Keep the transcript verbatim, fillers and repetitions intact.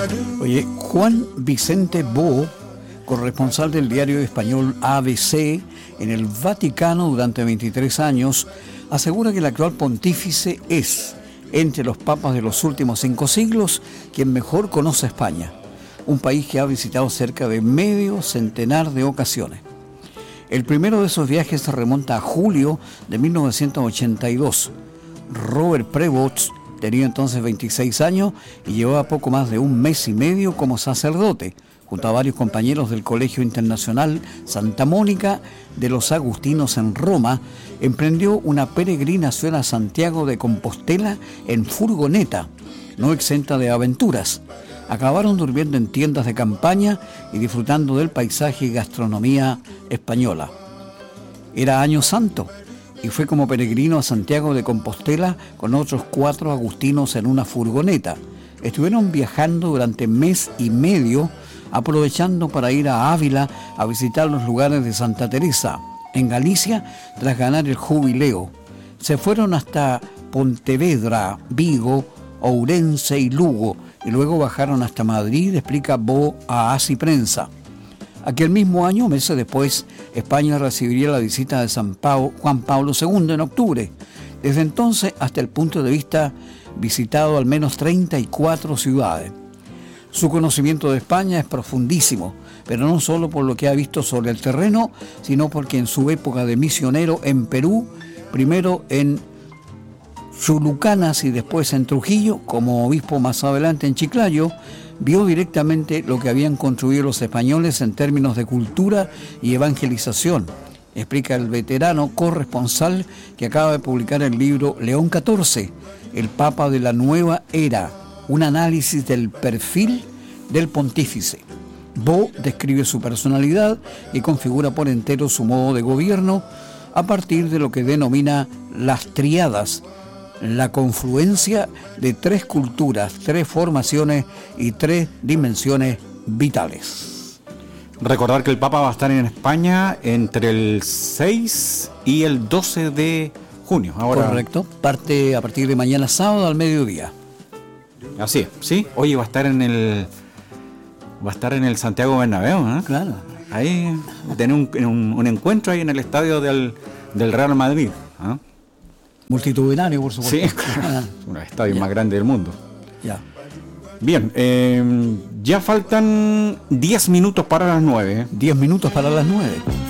Oye, Juan Vicente Bó, corresponsal del diario español A B C en el Vaticano durante veintitrés años, asegura que el actual pontífice es, entre los papas de los últimos cinco siglos, quien mejor conoce España, un país que ha visitado cerca de medio centenar de ocasiones. El primero de esos viajes se remonta a julio de mil novecientos ochenta y dos. Robert Prevost tenía entonces veintiséis años y llevaba poco más de un mes y medio como sacerdote, junto a varios compañeros del Colegio Internacional Santa Mónica de los Agustinos en Roma. Emprendió una peregrinación a Santiago de Compostela en furgoneta, no exenta de aventuras. Acabaron durmiendo en tiendas de campaña y disfrutando del paisaje y gastronomía española. Era Año Santo y fue como peregrino a Santiago de Compostela con otros cuatro agustinos en una furgoneta. Estuvieron viajando durante mes y medio, aprovechando para ir a Ávila a visitar los lugares de Santa Teresa, en Galicia, tras ganar el jubileo. Se fueron hasta Pontevedra, Vigo, Ourense y Lugo, y luego bajaron hasta Madrid, explica Bó a Así Prensa. Aquel mismo año, meses después, España recibiría la visita de San Pau, Juan Pablo segundo en octubre. Desde entonces, hasta el punto de vista, visitado al menos treinta y cuatro ciudades. Su conocimiento de España es profundísimo, pero no solo por lo que ha visto sobre el terreno, sino porque en su época de misionero en Perú, primero en Chulucanas y después en Trujillo, como obispo más adelante en Chiclayo, vio directamente lo que habían construido los españoles en términos de cultura y evangelización, explica el veterano corresponsal que acaba de publicar el libro León catorce, el Papa de la Nueva Era, un análisis del perfil del pontífice. Bó describe su personalidad y configura por entero su modo de gobierno a partir de lo que denomina las triadas, la confluencia de tres culturas, tres formaciones y tres dimensiones vitales. Recordar que el Papa va a estar en España entre el seis y el doce de junio. Ahora... Correcto, parte a partir de mañana sábado al mediodía. Así es, sí. Oye, va a estar en el va a estar en el Santiago Bernabéu, ¿eh? Claro. Ahí tener un, un, un encuentro ahí en el estadio del, del Real Madrid, ¿eh? Multitudinario, por supuesto. Sí, claro. Uno de los estadios más grandes del mundo. Ya. Bien, eh, ya faltan diez minutos para las nueve. diez minutos para las nueve.